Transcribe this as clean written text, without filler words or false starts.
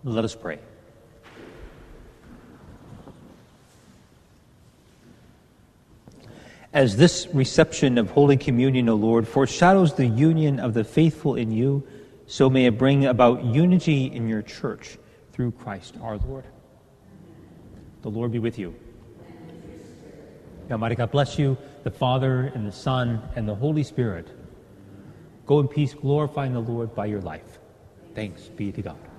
Let us pray. As this reception of Holy Communion, O Lord, foreshadows the union of the faithful in you, so may it bring about unity in your church through Christ our Lord. The Lord be with you. Almighty God bless you, the Father, and the Son, and the Holy Spirit. Go in peace, glorifying the Lord by your life. Thanks be to God.